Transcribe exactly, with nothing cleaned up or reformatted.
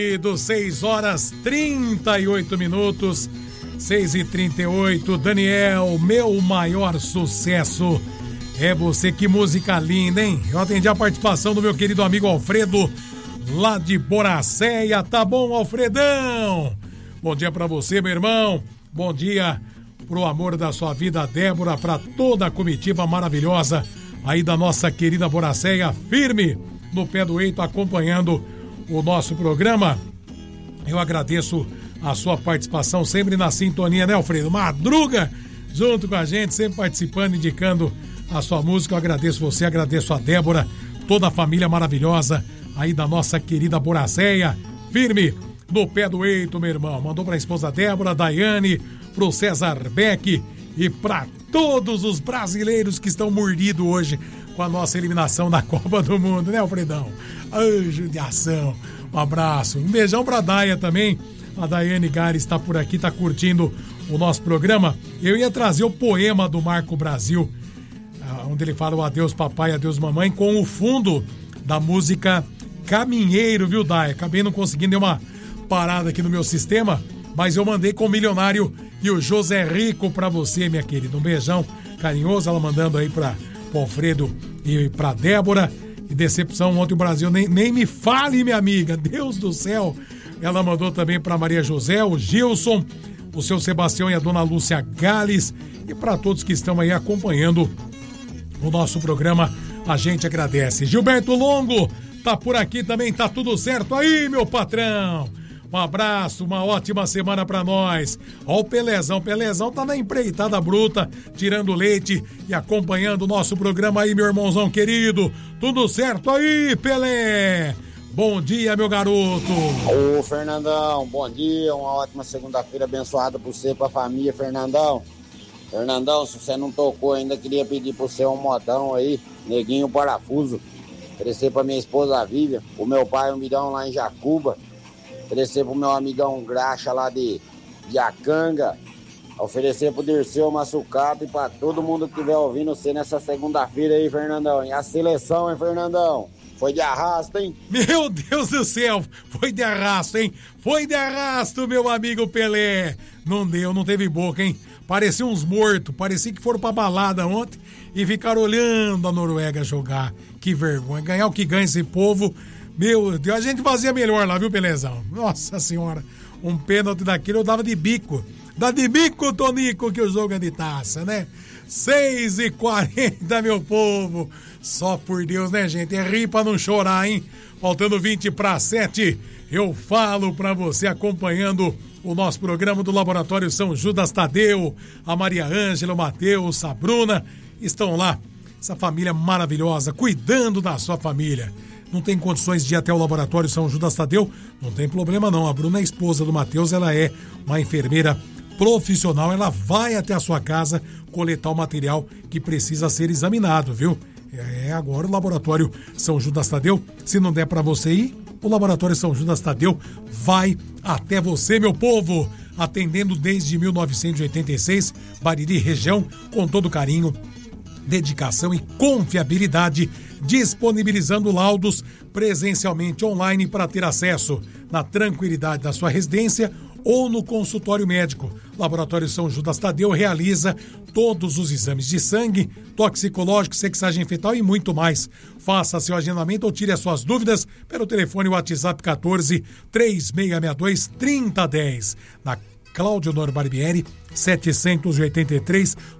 Dos seis horas trinta e oito minutos, seis e trinta e oito. Daniel, meu maior sucesso é você. Que música linda, hein? Eu atendi a participação do meu querido amigo Alfredo, lá de Boracéia. Tá bom, Alfredão? Bom dia pra você, meu irmão. Bom dia pro amor da sua vida, Débora, pra toda a comitiva maravilhosa aí da nossa querida Boracéia, firme no pé do eito, acompanhando o nosso programa. Eu agradeço a sua participação, sempre na sintonia, né, Alfredo? Madruga junto com a gente, sempre participando, indicando a sua música. Eu agradeço você, agradeço a Débora, toda a família maravilhosa aí da nossa querida Boracéia, firme no pé do eito, meu irmão. Mandou pra esposa Débora, Daiane, pro César Beck e pra todos os brasileiros que estão mordidos hoje com a nossa eliminação da Copa do Mundo, né, Alfredão? Ai, judiação. Um abraço. Um beijão pra Daia também. A Daiane Gari está por aqui, tá curtindo o nosso programa. Eu ia trazer o poema do Marco Brasil, onde ele fala o adeus papai, adeus mamãe, com o fundo da música Caminheiro, viu, Daia? Acabei não conseguindo, deu uma parada aqui no meu sistema, mas eu mandei com o Milionário e o José Rico pra você, minha querida. Um beijão carinhoso, ela mandando aí pra o Alfredo e pra Débora. E decepção ontem o Brasil, nem, nem me fale, minha amiga, Deus do céu. Ela mandou também pra Maria José, o Gilson, o seu Sebastião e a dona Lúcia Gales, e pra todos que estão aí acompanhando o nosso programa, a gente agradece. Gilberto Longo tá por aqui também, tá tudo certo aí, meu patrão? Um abraço, uma ótima semana pra nós. Ó o Pelezão, Pelezão tá na empreitada bruta, tirando leite e acompanhando o nosso programa aí, meu irmãozão querido. Tudo certo aí, Pelé? Bom dia, meu garoto. Ô, Fernandão, bom dia, uma ótima segunda-feira abençoada pra você e pra família, Fernandão. Fernandão, se você não tocou ainda, queria pedir pro você um modão aí, neguinho parafuso. Oferecer pra minha esposa Vivian, o meu pai um milhão lá em Jacuba. Oferecer pro meu amigão Graxa lá de, de Acanga. Oferecer pro Dirceu Massucato e pra todo mundo que estiver ouvindo você nessa segunda-feira aí, Fernandão. E a seleção, hein, Fernandão? Foi de arrasto, hein? Meu Deus do céu, foi de arrasto, hein? Foi de arrasto, meu amigo Pelé. Não deu, não teve boca, hein? Parecia uns mortos, parecia que foram pra balada ontem e ficaram olhando a Noruega jogar. Que vergonha, ganhar o que ganha esse povo. Meu Deus, a gente fazia melhor lá, viu, Pelezão? Nossa senhora, um pênalti daquele eu dava de bico. Dá de bico, Tonico, que o jogo é de taça, né? seis e quarenta, meu povo. Só por Deus, né, gente? É rir pra não chorar, hein? Faltando vinte para sete, eu falo pra você acompanhando o nosso programa do Laboratório São Judas Tadeu. A Maria Ângela, o Matheus, a Bruna estão lá. Essa família maravilhosa, cuidando da sua família. Não tem condições de ir até o Laboratório São Judas Tadeu? Não tem problema não. A Bruna é a esposa do Matheus, ela é uma enfermeira profissional. Ela vai até a sua casa coletar o material que precisa ser examinado, viu? É agora o Laboratório São Judas Tadeu. Se não der pra você ir, o Laboratório São Judas Tadeu vai até você, meu povo. Atendendo desde mil novecentos e oitenta e seis, Bariri região, com todo carinho, dedicação e confiabilidade, disponibilizando laudos presencialmente online para ter acesso na tranquilidade da sua residência ou no consultório médico. Laboratório São Judas Tadeu realiza todos os exames de sangue, toxicológico, sexagem fetal e muito mais. Faça seu agendamento ou tire as suas dúvidas pelo telefone WhatsApp quatorze, três seis seis dois, trinta dez. Na Cláudio Honor Barbieri, setecentos e oitenta e três,